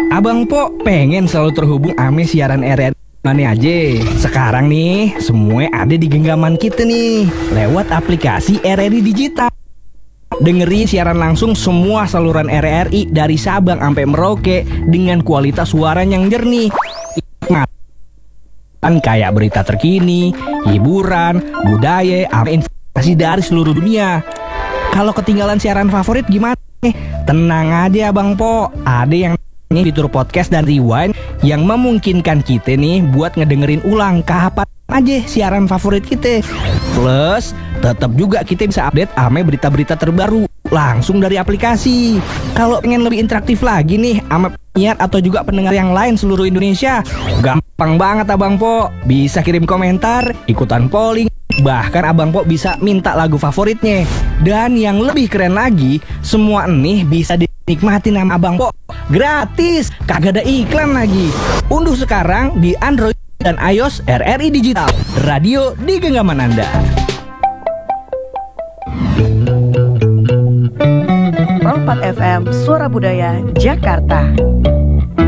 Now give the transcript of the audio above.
Abang Po pengen selalu terhubung ame siaran RRI mana aja. Sekarang nih semua ada di genggaman kita nih lewat aplikasi RRI Digital. Dengerin siaran langsung semua saluran RRI dari Sabang sampai Merauke dengan kualitas suara yang jernih. Kayak berita terkini, hiburan, budaya, informasi dari seluruh dunia. Kalau ketinggalan siaran favorit gimana? Tenang aja Bang Po, ada yang fitur podcast dan rewind yang memungkinkan kita nih buat ngedengerin ulang kapan aja siaran favorit kita. Plus, tetap juga kita bisa update ame berita-berita terbaru langsung dari aplikasi. Kalau pengen lebih interaktif lagi nih ame penyiar atau juga pendengar yang lain seluruh Indonesia, gampang banget Abang Po. Bisa kirim komentar, ikutan polling, bahkan Abang Po bisa minta lagu favoritnya. Dan yang lebih keren lagi, semua nih bisa dinikmati sama Abang Po gratis, kagak ada iklan lagi. Unduh sekarang di Android dan iOS RRI Digital, radio di genggaman Anda. Roll 4 FM, Suara Budaya, Jakarta.